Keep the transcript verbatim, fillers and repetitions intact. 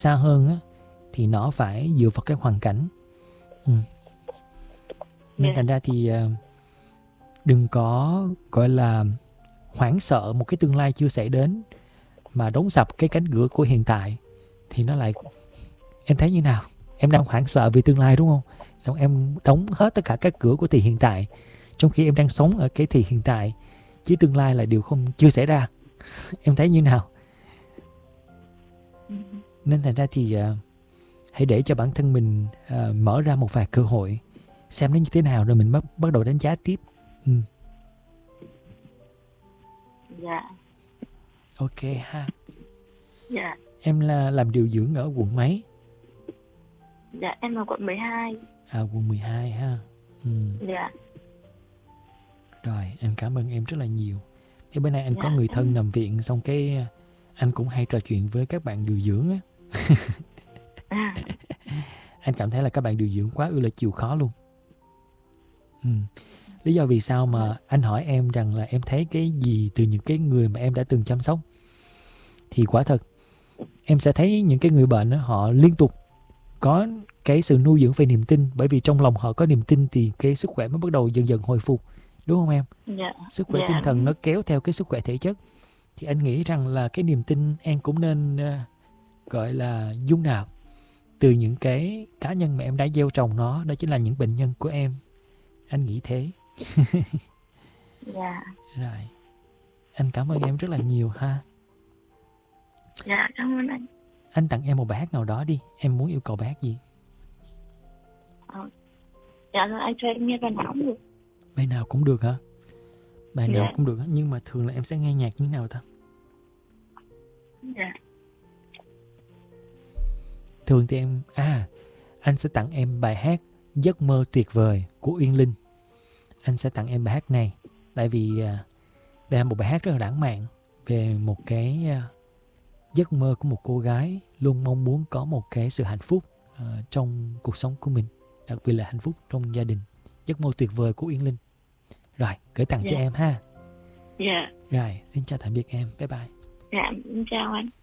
xa hơn á, thì nó phải dựa vào cái hoàn cảnh. Ừ. Nên Dạ. thành ra thì ờ, đừng có gọi là hoảng sợ một cái tương lai chưa xảy đến mà đóng sập cái cánh cửa của hiện tại. Thì nó lại, em thấy như nào? Em đang hoảng sợ vì tương lai đúng không? Xong em đóng hết tất cả các cửa của thì hiện tại, trong khi em đang sống ở cái thì hiện tại, chứ tương lai là điều không chưa xảy ra. Em thấy như nào? Ừ. Nên thành ra thì uh, hãy để cho bản thân mình uh, mở ra một vài cơ hội, xem nó như thế nào rồi mình bắt bắt đầu đánh giá tiếp. Ừ. Dạ. Ok ha. Dạ. Em là làm điều dưỡng ở quận mấy? Dạ em ở quận mười hai. À, quận mười hai ha. Ừ. Dạ. Rồi, anh cảm ơn em rất là nhiều. Thế bữa nay anh có Dạ người thân em. nằm viện, xong cái anh cũng hay trò chuyện với các bạn điều dưỡng á. À. Anh cảm thấy là các bạn điều dưỡng quá ư là chịu khó luôn. Ừ. Lý do vì sao mà anh hỏi em rằng là em thấy cái gì từ những cái người mà em đã từng chăm sóc, thì quả thật em sẽ thấy những cái người bệnh đó, họ liên tục có cái sự nuôi dưỡng về niềm tin, bởi vì trong lòng họ có niềm tin thì cái sức khỏe mới bắt đầu dần dần hồi phục, đúng không em? Dạ. Sức khỏe tinh Dạ. thần nó kéo theo cái sức khỏe thể chất. Thì anh nghĩ rằng là cái niềm tin em cũng nên uh, gọi là dung nạp từ những cái cá nhân mà em đã gieo trồng nó, đó chính là những bệnh nhân của em. Anh nghĩ thế. Dạ. Rồi, anh cảm ơn em rất là nhiều ha. Dạ cảm ơn anh. Anh tặng em một bài hát nào đó đi, em muốn yêu cầu bài hát gì? Ờ. Dạ rồi anh cho em nghe bài nào cũng được. Bài nào cũng được hả? Bài nào Dạ. cũng được hả? Nhưng mà thường là em sẽ nghe nhạc như thế nào ta? Dạ. Thường thì em... À, anh sẽ tặng em bài hát Giấc mơ tuyệt vời của Uyên Linh. Anh sẽ tặng em bài hát này, tại vì à, đây là một bài hát rất là lãng mạn về một cái à, giấc mơ của một cô gái luôn mong muốn có một cái sự hạnh phúc à, trong cuộc sống của mình, đặc biệt là hạnh phúc trong gia đình. Giấc mơ tuyệt vời của Uyên Linh. Rồi, gửi tặng cho Dạ. em ha. Dạ. Rồi, xin chào tạm biệt em. Bye bye. Dạ chào anh.